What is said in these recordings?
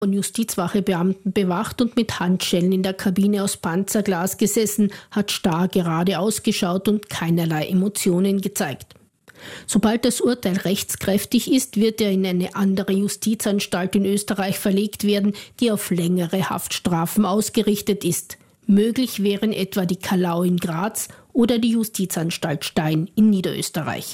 Von Justizwachebeamten bewacht und mit Handschellen in der Kabine aus Panzerglas gesessen, hat starr gerade ausgeschaut und keinerlei Emotionen gezeigt. Sobald das Urteil rechtskräftig ist, wird er in eine andere Justizanstalt in Österreich verlegt werden, die auf längere Haftstrafen ausgerichtet ist. Möglich wären etwa die Kalau in Graz oder die Justizanstalt Stein in Niederösterreich.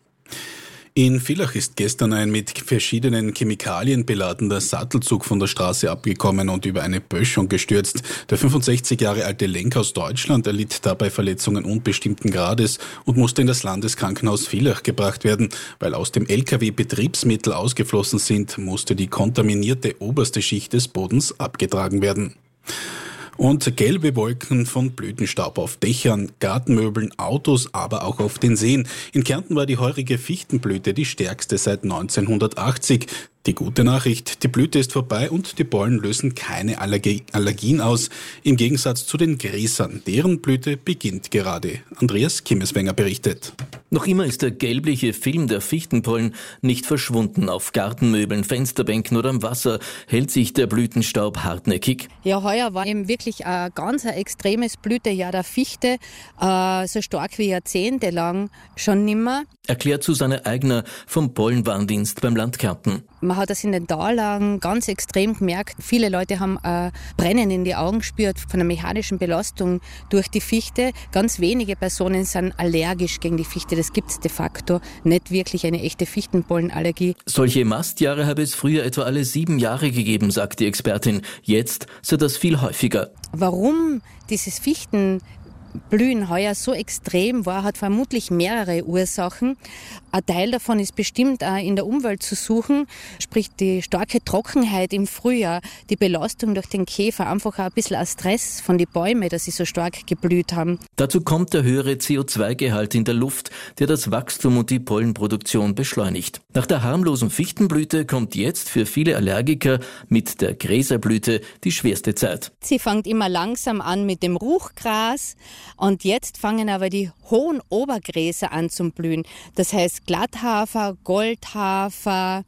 In Villach ist gestern ein mit verschiedenen Chemikalien beladener Sattelzug von der Straße abgekommen und über eine Böschung gestürzt. Der 65 Jahre alte Lenker aus Deutschland erlitt dabei Verletzungen unbestimmten Grades und musste in das Landeskrankenhaus Villach gebracht werden. Weil aus dem LKW Betriebsmittel ausgeflossen sind, musste die kontaminierte oberste Schicht des Bodens abgetragen werden. Und gelbe Wolken von Blütenstaub auf Dächern, Gartenmöbeln, Autos, aber auch auf den Seen. In Kärnten war die heurige Fichtenblüte die stärkste seit 1980. Die gute Nachricht, die Blüte ist vorbei und die Pollen lösen keine Allergien aus. Im Gegensatz zu den Gräsern, deren Blüte beginnt gerade. Andreas Kimmeswenger berichtet. Noch immer ist der gelbliche Film der Fichtenpollen nicht verschwunden. Auf Gartenmöbeln, Fensterbänken oder am Wasser hält sich der Blütenstaub hartnäckig. Ja, heuer war eben wirklich ein ganz extremes Blütejahr der Fichte, so stark wie jahrzehntelang schon nimmer. Erklärt Susanne Eigner vom Pollenwarndienst beim Land Kärnten. Man hat das in den Tagen ganz extrem gemerkt. Viele Leute haben Brennen in die Augen gespürt von der mechanischen Belastung durch die Fichte. Ganz wenige Personen sind allergisch gegen die Fichte. Das gibt es de facto nicht wirklich, eine echte Fichtenpollenallergie. Solche Mastjahre habe es früher etwa alle 7 Jahre gegeben, sagt die Expertin. Jetzt sei das viel häufiger. Warum dieses Fichtenblühen heuer so extrem war, hat vermutlich mehrere Ursachen. Ein Teil davon ist bestimmt auch in der Umwelt zu suchen, sprich die starke Trockenheit im Frühjahr, die Belastung durch den Käfer, einfach auch ein bisschen ein Stress von den Bäumen, dass sie so stark geblüht haben. Dazu kommt der höhere CO2-Gehalt in der Luft, der das Wachstum und die Pollenproduktion beschleunigt. Nach der harmlosen Fichtenblüte kommt jetzt für viele Allergiker mit der Gräserblüte die schwerste Zeit. Sie fängt immer langsam an mit dem Ruchgras und jetzt fangen aber die hohen Obergräser an zum Blühen. Das heißt Glatthafer, Goldhafer,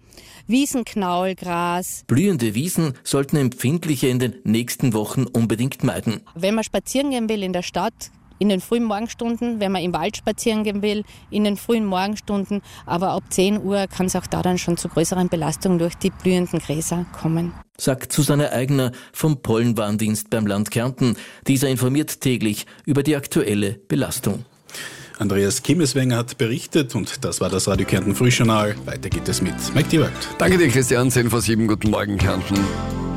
Wiesenknaulgras. Blühende Wiesen sollten Empfindliche in den nächsten Wochen unbedingt meiden. Wenn man spazieren gehen will in der Stadt, in den frühen Morgenstunden, wenn man im Wald spazieren gehen will, in den frühen Morgenstunden, aber ab 10 Uhr kann es auch da dann schon zu größeren Belastungen durch die blühenden Gräser kommen. Sagt Susanne Eigner vom Pollenwarndienst beim Land Kärnten. Dieser informiert täglich über die aktuelle Belastung. Andreas Kimmeswenger hat berichtet und das war das Radio Kärnten Frühjournal. Weiter geht es mit Mike Diewald. Danke dir, Christian. 10 vor 7. Guten Morgen, Kärnten.